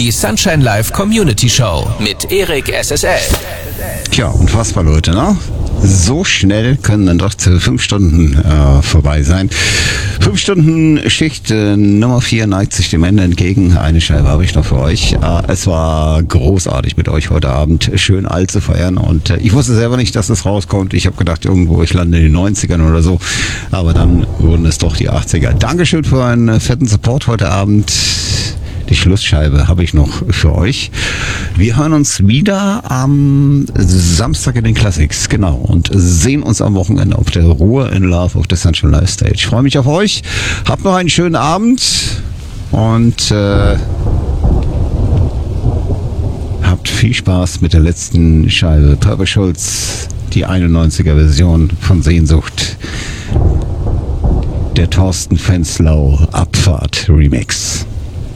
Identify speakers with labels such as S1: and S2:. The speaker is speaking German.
S1: Die Sunshine Live Community Show mit Erik SSL.
S2: Tja, unfassbar, Leute, ne? So schnell können dann doch 5 Stunden vorbei sein. 5 Stunden Schicht Nummer 4 neigt sich dem Ende entgegen. Eine Scheibe habe ich noch für euch. Es war großartig mit euch heute Abend. Schön alt zu feiern. Und ich wusste selber nicht, dass es rauskommt. Ich habe gedacht, irgendwo ich lande in den 90ern oder so. Aber dann wurden es doch die 80er. Dankeschön für einen fetten Support heute Abend. Die Schlussscheibe habe ich noch für euch. Wir hören uns wieder am Samstag in den Classics, genau, und sehen uns am Wochenende auf der Ruhe in Love auf der Sunshine Live Stage. Ich freue mich auf euch. Habt noch einen schönen Abend und habt viel Spaß mit der letzten Scheibe. Purple Schulz, die 91er Version von Sehnsucht. Der Thorsten Fenslau Abfahrt Remix.